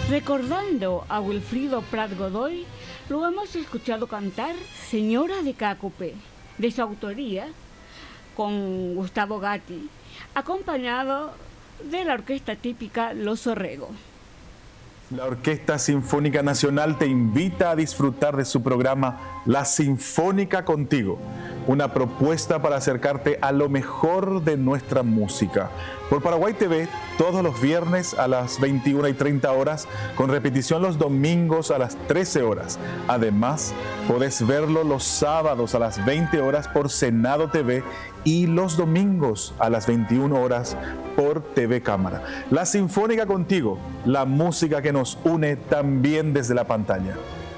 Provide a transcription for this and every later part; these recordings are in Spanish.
Recordando a Wilfrido Prat Godoy, lo hemos escuchado cantar Señora de Cacope, de su autoría, con Gustavo Gatti, acompañado de la orquesta típica Los Orrego. La Orquesta Sinfónica Nacional te invita a disfrutar de su programa La Sinfónica Contigo, una propuesta para acercarte a lo mejor de nuestra música. Por Paraguay TV, todos los viernes a las 21:30 horas, con repetición los domingos a las 13 horas. Además, podés verlo los sábados a las 20 horas por Senado TV y los domingos a las 21 horas por TV Cámara. La Sinfónica Contigo, la música que nos une también desde la pantalla.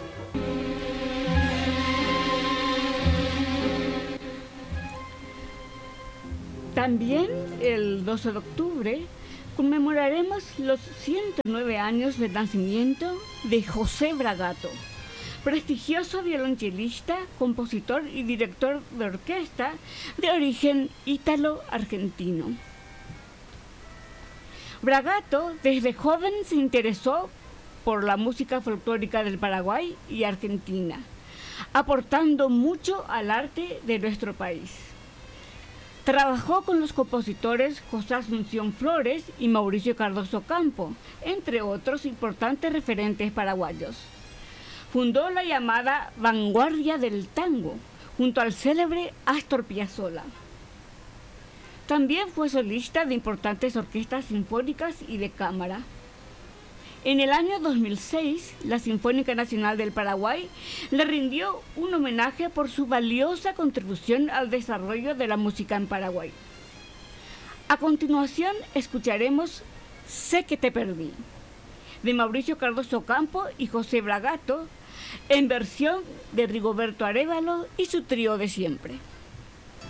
También el 12 de octubre conmemoraremos los 109 años de nacimiento de José Bragato, prestigioso violonchelista, compositor y director de orquesta de origen ítalo-argentino. Bragato desde joven se interesó por la música folclórica del Paraguay y Argentina, aportando mucho al arte de nuestro país. Trabajó con los compositores José Asunción Flores y Mauricio Cardoso Campo, entre otros importantes referentes paraguayos. Fundó la llamada Vanguardia del Tango, junto al célebre Astor Piazzolla. También fue solista de importantes orquestas sinfónicas y de cámara. En el año 2006, la Sinfónica Nacional del Paraguay le rindió un homenaje por su valiosa contribución al desarrollo de la música en Paraguay. A continuación, escucharemos Sé que te perdí, de Mauricio Cardoso Campo y José Bragato, en versión de Rigoberto Arévalo y su trío de siempre.